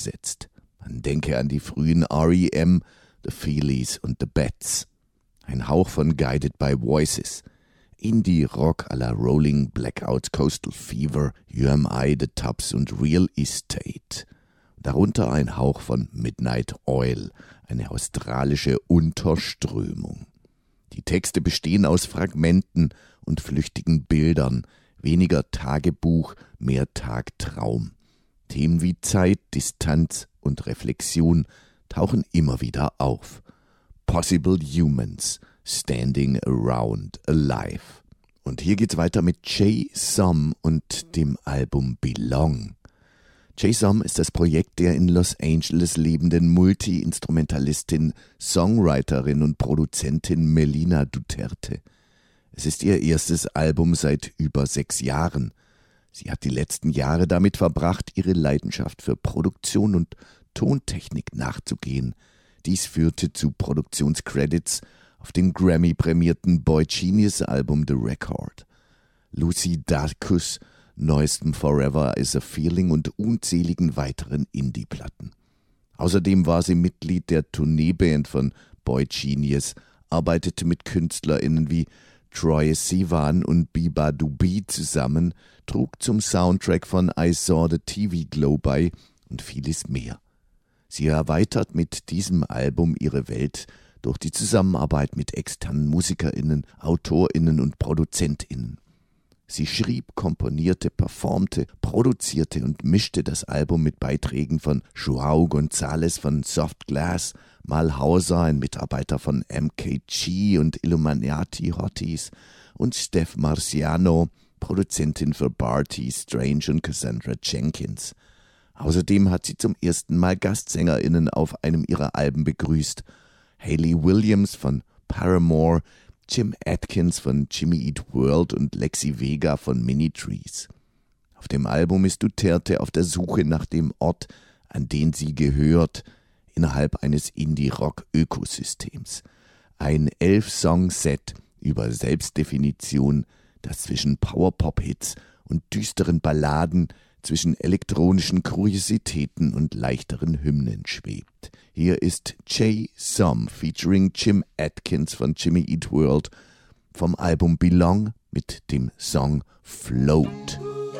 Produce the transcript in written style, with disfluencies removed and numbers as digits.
setzt. Man denke an die frühen R.E.M., The Feelies und The Bats. Ein Hauch von Guided by Voices. Indie-Rock à la Rolling Blackout, Coastal Fever, UMI, The Tubs und Real Estate. Darunter ein Hauch von Midnight Oil, eine australische Unterströmung. Die Texte bestehen aus Fragmenten und flüchtigen Bildern, weniger Tagebuch, mehr Tagtraum. Themen wie Zeit, Distanz und Reflexion tauchen immer wieder auf. Possible Humans, Standing Around Alive. Und hier geht's weiter mit Jay Som und dem Album Belong. Jay Som ist das Projekt der in Los Angeles lebenden Multi-Instrumentalistin, Songwriterin und Produzentin Melina Duterte. Es ist ihr erstes Album seit über 6 Jahren. Sie hat die letzten Jahre damit verbracht, ihre Leidenschaft für Produktion und Tontechnik nachzugehen. Dies führte zu Produktionscredits auf dem Grammy-prämierten Boy Genius Album The Record. Lucy Dacus' neuestem Forever is a Feeling und unzähligen weiteren Indie-Platten. Außerdem war sie Mitglied der Tourneeband von Boy Genius, arbeitete mit KünstlerInnen wie Troye Sivan und Biba Dubi zusammen, trug zum Soundtrack von I Saw the TV Glow bei und vieles mehr. Sie erweitert mit diesem Album ihre Welt durch die Zusammenarbeit mit externen MusikerInnen, AutorInnen und ProduzentInnen. Sie schrieb, komponierte, performte, produzierte und mischte das Album mit Beiträgen von Joao González von Soft Glass, Mal Hauser, ein Mitarbeiter von MKG und Illuminati Hotties, und Steph Marciano, Produzentin für Barty, Strange und Cassandra Jenkins. Außerdem hat sie zum ersten Mal GastsängerInnen auf einem ihrer Alben begrüßt. Hayley Williams von Paramore, Jim Atkins von Jimmy Eat World und Lexi Vega von Minitrees. Auf dem Album ist Duterte auf der Suche nach dem Ort, an den sie gehört, innerhalb eines Indie-Rock-Ökosystems. Ein 11-Song-Set über Selbstdefinition, das zwischen Power-Pop-Hits und düsteren Balladen, zwischen elektronischen Kuriositäten und leichteren Hymnen schwebt. Hier ist Jay Som featuring Jim Atkins von Jimmy Eat World vom Album Belong mit dem Song Float.